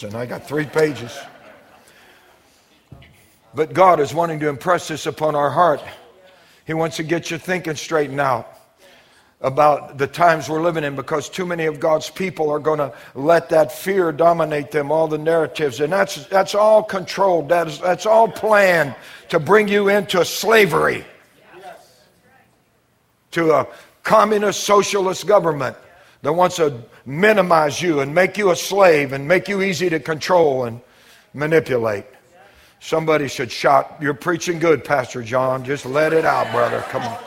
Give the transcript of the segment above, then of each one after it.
And I got 3 pages. But God is wanting to impress this upon our heart. He wants to get you thinking straightened out about the times we're living in, because too many of God's people are going to let that fear dominate them, all the narratives. And that's all controlled. That's all planned to bring you into slavery, to a communist socialist government that wants to minimize you and make you a slave and make you easy to control and manipulate. Somebody should shout, "You're preaching good, Pastor John. Just let it out, brother. Come on."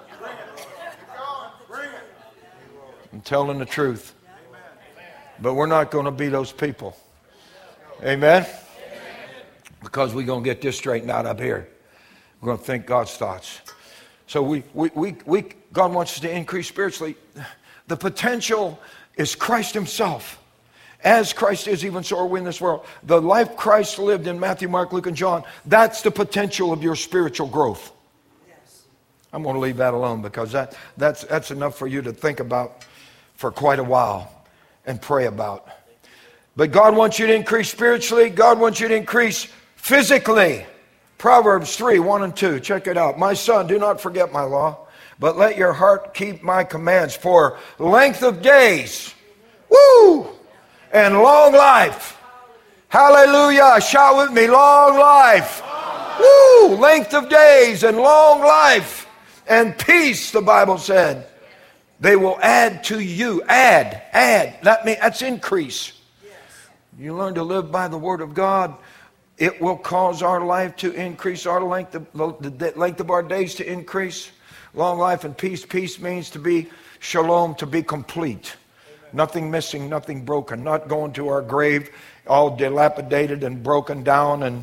I'm telling the truth. But we're not going to be those people. Amen? Because we're going to get this straightened out up here. We're going to think God's thoughts. So God wants us to increase spiritually. The potential is Christ himself. As Christ is, even so are we in this world. The life Christ lived in Matthew, Mark, Luke, and John, that's the potential of your spiritual growth. I'm going to leave that alone, because that's enough for you to think about for quite a while and pray about. But God wants you to increase spiritually. God wants you to increase physically. Proverbs 3, 1 and 2. Check it out. "My son, do not forget my law, but let your heart keep my commands for length of days." Woo! "And long life." Hallelujah. Shout with me. Long life. Woo! Length of days and long life and peace, the Bible said. They will add to you. Add. That's increase. You learn to live by the word of God. It will cause our life to increase, our length of our days to increase. Long life and peace. Peace means to be shalom, to be complete. Nothing missing, nothing broken. Not going to our grave all dilapidated and broken down and,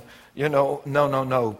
no.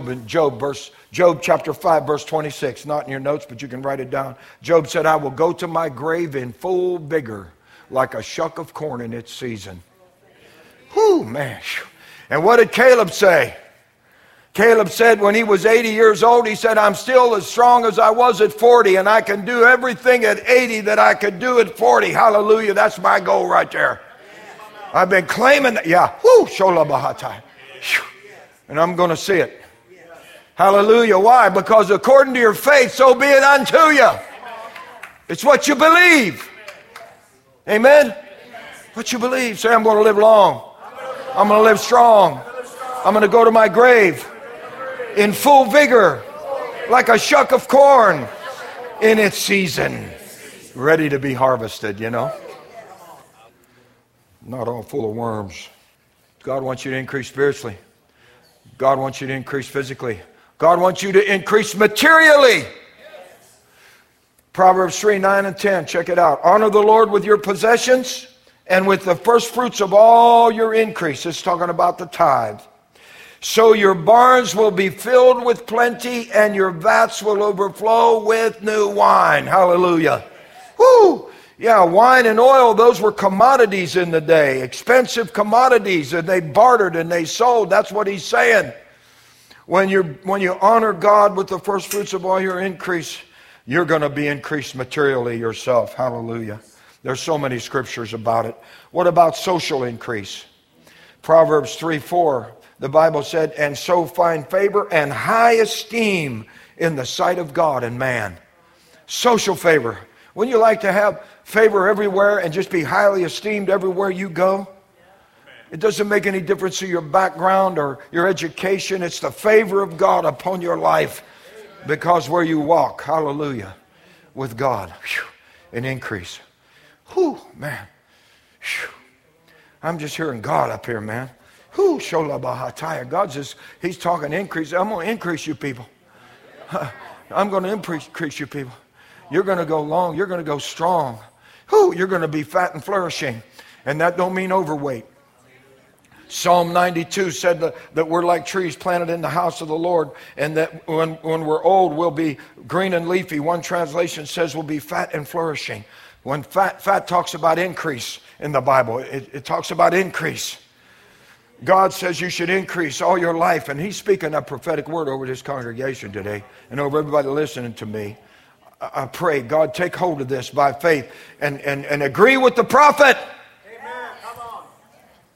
Job chapter 5, verse 26. Not in your notes, but you can write it down. Job said, "I will go to my grave in full vigor, like a shuck of corn in its season." Whew, man. And what did Caleb say? Caleb said when he was 80 years old, he said, "I'm still as strong as I was at 40, and I can do everything at 80 that I could do at 40. Hallelujah. That's my goal right there. I've been claiming that. Yeah. Whoo, shola bahatai. And I'm going to see it. Hallelujah. Why? Because according to your faith, so be it unto you. It's what you believe. Amen? What you believe. Say, "I'm going to live long. I'm going to live strong. I'm going to go to my grave in full vigor, like a shuck of corn in its season, ready to be harvested," Not all full of worms. God wants you to increase spiritually. God wants you to increase physically. God wants you to increase materially. Proverbs 3, 9 and 10. Check it out. "Honor the Lord with your possessions and with the first fruits of all your increase." It's talking about the tithe. "So your barns will be filled with plenty, and your vats will overflow with new wine." Hallelujah. Woo! Yeah, wine and oil, those were commodities in the day, expensive commodities, and they bartered and they sold. That's what he's saying. When you honor God with the first fruits of all your increase, you're going to be increased materially yourself. Hallelujah. There's so many scriptures about it. What about social increase? Proverbs 3, 4. The Bible said, "And so find favor and high esteem in the sight of God and man." Social favor. Wouldn't you like to have favor everywhere and just be highly esteemed everywhere you go? It doesn't make any difference to your background or your education. It's the favor of God upon your life, because where you walk, hallelujah, with God, an increase. Whew, man. Whew. I'm just hearing God up here, man. Whew, shola bahataya. God's just, he's talking increase. I'm going to increase you people. I'm going to increase you people. You're going to go long. You're going to go strong. Whew, you're going to be fat and flourishing. And that don't mean overweight. Psalm 92 said that we're like trees planted in the house of the Lord, and that when we're old, we'll be green and leafy. One translation says we'll be fat and flourishing. When fat talks about increase in the Bible, it talks about increase. God says you should increase all your life, and he's speaking a prophetic word over this congregation today and over everybody listening to me. I pray, God, take hold of this by faith and agree with the prophet. Amen. Come on.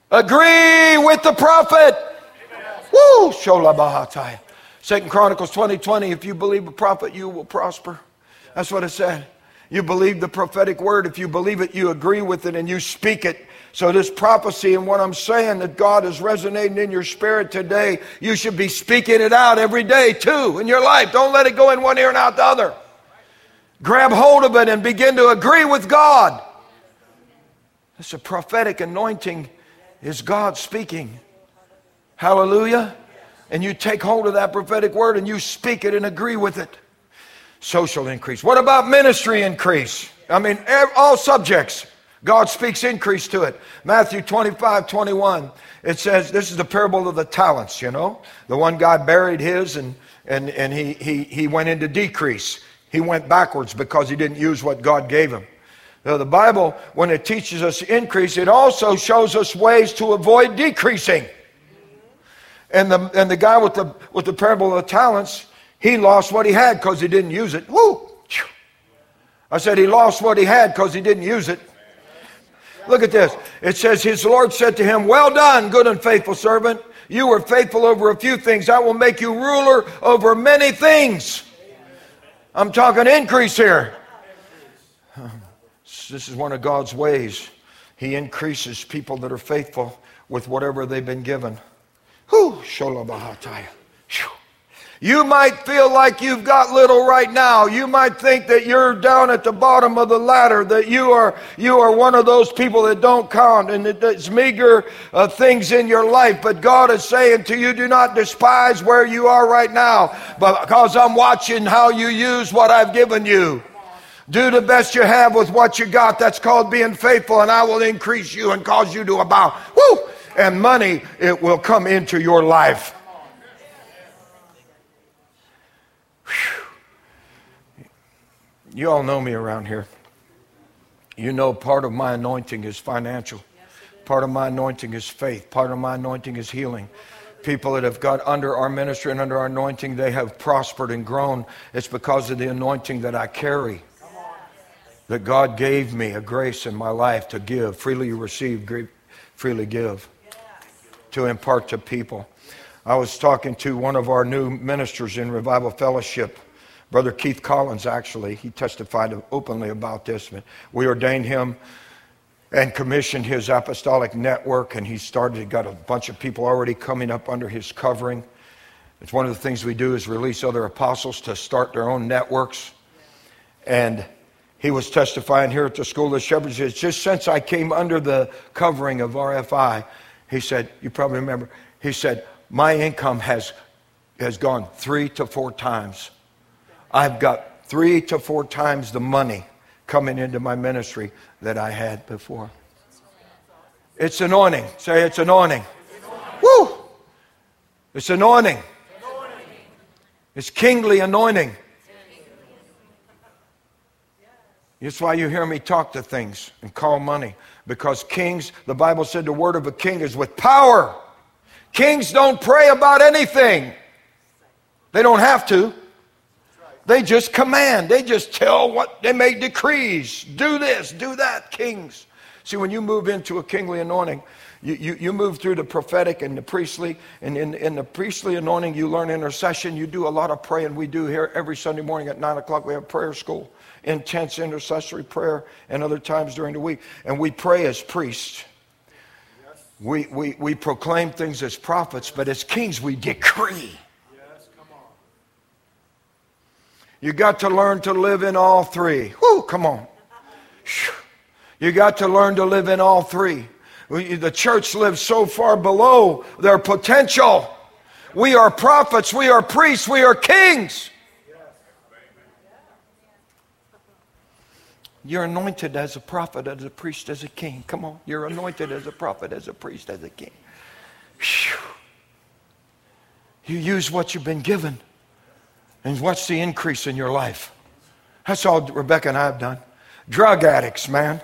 Agree with the prophet. Woo! Shola Bahataya. 2 Chronicles 20:20. If you believe a prophet, you will prosper. That's what it said. You believe the prophetic word. If you believe it, you agree with it and you speak it. So this prophecy and what I'm saying that God is resonating in your spirit today, you should be speaking it out every day too in your life. Don't let it go in one ear and out the other. Grab hold of it and begin to agree with God. It's a prophetic anointing is God speaking. Hallelujah. And you take hold of that prophetic word and you speak it and agree with it. Social increase. What about ministry increase? I mean, all subjects. God speaks increase to it. Matthew 25:21. It says, this is the parable of the talents, you know. The one guy buried his and he went into decrease. He went backwards because he didn't use what God gave him. Now, the Bible, when it teaches us increase, it also shows us ways to avoid decreasing. And the guy with the parable of the talents, he lost what he had because he didn't use it. Woo! I said he lost what he had because he didn't use it. Look at this. It says, his Lord said to him, well done, good and faithful servant. You were faithful over a few things. I will make you ruler over many things. I'm talking increase here. This is one of God's ways. He increases people that are faithful with whatever they've been given. Whew, Sholabahataya. You might feel like you've got little right now. You might think that you're down at the bottom of the ladder, that you are one of those people that don't count and that there's meager things in your life. But God is saying to you, do not despise where you are right now, but because I'm watching how you use what I've given you. Do the best you have with what you got. That's called being faithful, and I will increase you and cause you to abound. Woo! And money, it will come into your life. You all know me around here. You know part of my anointing is financial. Part of my anointing is faith. Part of my anointing is healing. People that have got under our ministry and under our anointing, they have prospered and grown. It's because of the anointing that I carry. That God gave me a grace in my life to give. Freely you receive, freely give. To impart to people. I was talking to one of our new ministers in Revival Fellowship. Brother Keith Collins, actually, he testified openly about this. We ordained him and commissioned his apostolic network, and he got a bunch of people already coming up under his covering. It's one of the things we do is release other apostles to start their own networks. And he was testifying here at the School of the Shepherds. It's just since I came under the covering of RFI, he said, you probably remember, he said, my income has gone 3 to 4 times. I've got 3 to 4 times the money coming into my ministry that I had before. It's anointing. Say it's anointing. Woo! It's anointing. It's kingly anointing. That's why you hear me talk to things and call money. Because kings, the Bible said the word of a king is with power. Kings don't pray about anything. They don't have to. They just command. They just tell what they make decrees. Do this, do that, kings. See, when you move into a kingly anointing, you move through the prophetic and the priestly. And in the priestly anointing, you learn intercession. You do a lot of praying. We do here every Sunday morning at 9 o'clock. We have prayer school. Intense intercessory prayer and other times during the week. And we pray as priests. We proclaim things as prophets, but as kings we decree. You got to learn to live in all three. Whoo, come on. You got to learn to live in all three. The church lives so far below their potential. We are prophets, we are priests, we are kings. You're anointed as a prophet, as a priest, as a king. Come on. You're anointed as a prophet, as a priest, as a king. Whew. You use what you've been given. And watch the increase in your life. That's all Rebecca and I have done. Drug addicts, man.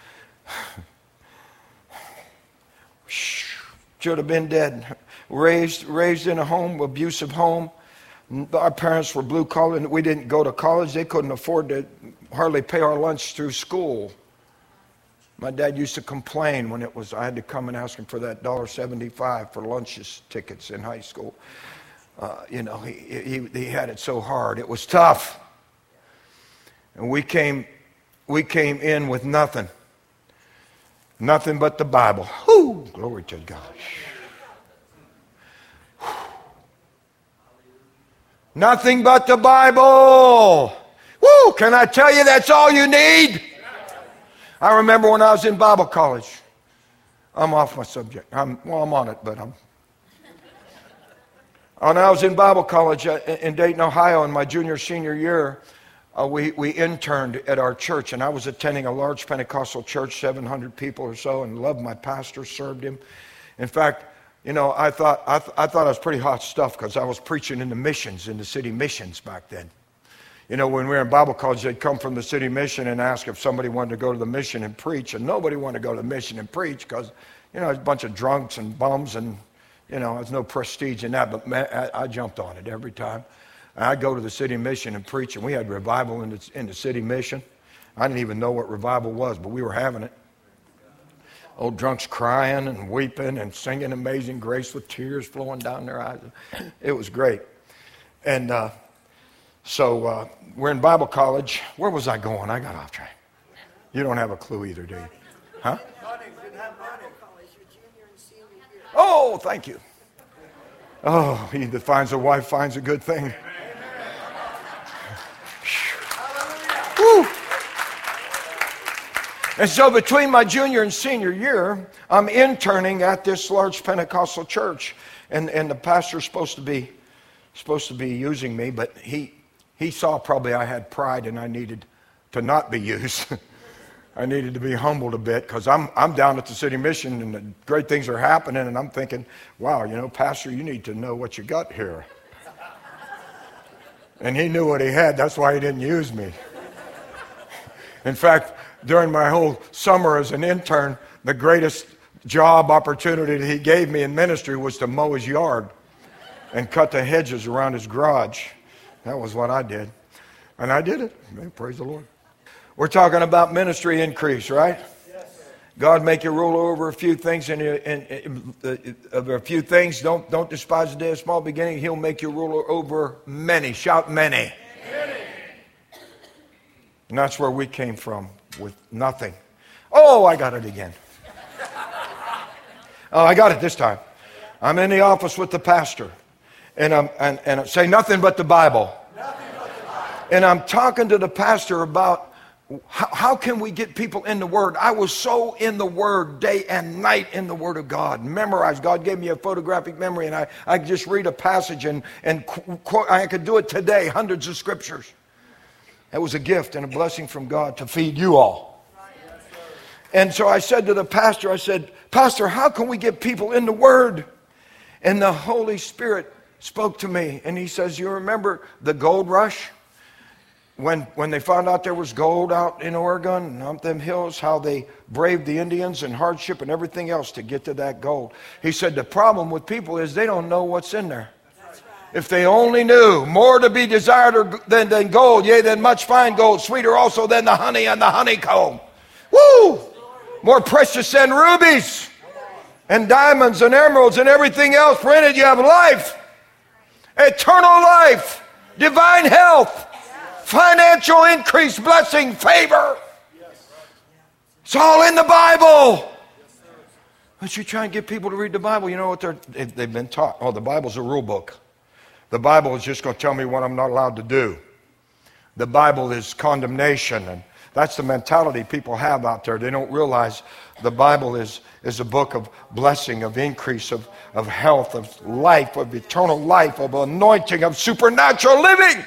Should have been dead. Raised in a home, abusive home. Our parents were blue collar and we didn't go to college. They couldn't afford to hardly pay our lunch through school. My dad used to complain when I had to come and ask him for that $1.75 for lunches tickets in high school. He had it so hard. It was tough. And we came in with nothing. Nothing but the Bible. Whoo! Glory to God. Nothing but the Bible. Woo! Can I tell you that's all you need? I remember when I was in Bible college. I'm off my subject. I'm on it, but when I was in Bible college in Dayton, Ohio, in my senior year, we interned at our church, and I was attending a large Pentecostal church, 700 people or so, and loved my pastor, served him. In fact, I thought I was pretty hot stuff because I was preaching in the city missions back then. When we were in Bible college, they'd come from the city mission and ask if somebody wanted to go to the mission and preach, and nobody wanted to go to the mission and preach because, it's a bunch of drunks and bums, and, there's no prestige in that, but man, I jumped on it every time. I'd go to the city mission and preach, and we had revival in the city mission. I didn't even know what revival was, but we were having it. Old drunks crying and weeping and singing Amazing Grace with tears flowing down their eyes. It was great. And so we're in Bible college. Where was I going? I got off track. You don't have a clue either, do you? Huh? Oh, thank you. Oh, he that finds a wife finds a good thing. Woo. And so between my junior and senior year, I'm interning at this large Pentecostal church, and the pastor's supposed to be using me, but he saw probably I had pride and I needed to not be used. I needed to be humbled a bit because I'm down at the city mission and the great things are happening, and I'm thinking, wow, Pastor, you need to know what you got here. And he knew what he had. That's why he didn't use me. In fact, during my whole summer as an intern, the greatest job opportunity that he gave me in ministry was to mow his yard and cut the hedges around his garage. That was what I did. And I did it. Praise the Lord. We're talking about ministry increase, right? Yes, sir. God make you rule over a few things, a few things. Don't despise the day of small beginning. He'll make you ruler over many. Shout many. Many. And that's where we came from, with nothing. Oh, I got it again. Oh, I got it this time. I'm in the office with the pastor, and I'm saying nothing but the Bible. Nothing but the Bible. And I'm talking to the pastor about how can we get people in the Word. I was so in the Word day and night in the Word of God. Memorized. God gave me a photographic memory, and I just read a passage and quote. I could do it today, hundreds of scriptures. It was a gift and a blessing from God to feed you all. And so I said to the pastor, I said, Pastor, how can we get people in the Word? And the Holy Spirit spoke to me, and he says, you remember the gold rush? When they found out there was gold out in Oregon and up them hills, how they braved the Indians and hardship and everything else to get to that gold. He said the problem with people is they don't know what's in there. Right. If they only knew, more to be desired than gold, yea, than much fine gold, sweeter also than the honey and the honeycomb. Woo! More precious than rubies and diamonds and emeralds and everything else. For in it you have life, eternal life, divine health, financial increase, blessing, favor. It's all in the Bible. But you try and get people to read the Bible, you know what they've been taught? Oh, the Bible's a rule book. The Bible is just going to tell me what I'm not allowed to do. The Bible is condemnation, and that's the mentality people have out there. They don't realize the Bible is a book of blessing, of increase, of health, of life, of eternal life, of anointing, of supernatural living.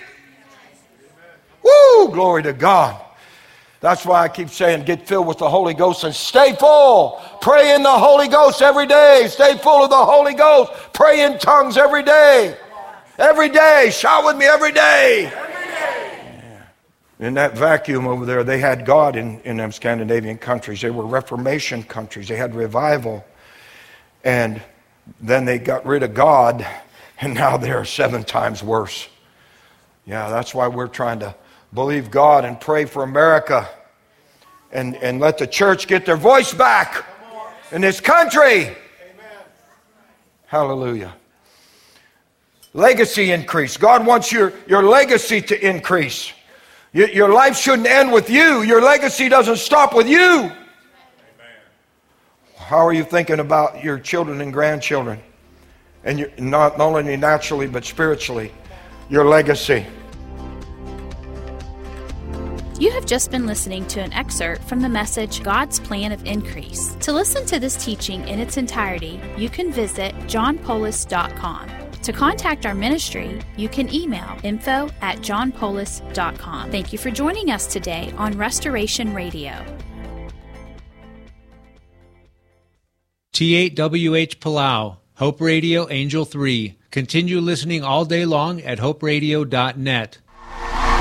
Woo! Glory to God. That's why I keep saying get filled with the Holy Ghost and stay full. Pray in the Holy Ghost every day. Stay full of the Holy Ghost. Pray in tongues every day. Every day. Shout with me every day. Yeah. In that vacuum over there, they had God in them Scandinavian countries. They were Reformation countries. They had revival. And then they got rid of God, and now they're 7 times worse. Yeah, that's why we're trying to believe God and pray for America and let the church get their voice back in this country. Hallelujah. Legacy increase. God wants your legacy to increase. Your life shouldn't end with you. Your legacy doesn't stop with you. How are you thinking about your children and grandchildren? And not only naturally, but spiritually, your legacy. You have just been listening to an excerpt from the message, God's Plan of Increase. To listen to this teaching in its entirety, you can visit johnpolis.com. To contact our ministry, you can email info@johnpolis.com. Thank you for joining us today on Restoration Radio. T8WH Palau, Hope Radio Angel 3. Continue listening all day long at hoperadio.net.